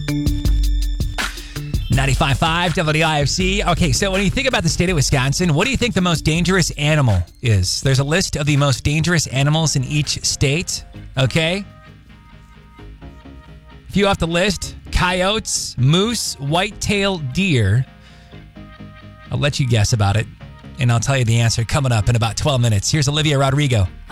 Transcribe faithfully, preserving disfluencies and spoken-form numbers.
ninety-five point five W I F C. Okay, so when you think about the state of Wisconsin, what do you think the most dangerous animal is? There's a list of the most dangerous animals in each state, okay? A few off the list: coyotes, moose, white-tailed deer. I'll let you guess about it, and I'll tell you the answer coming up in about twelve minutes. Here's Olivia Rodrigo.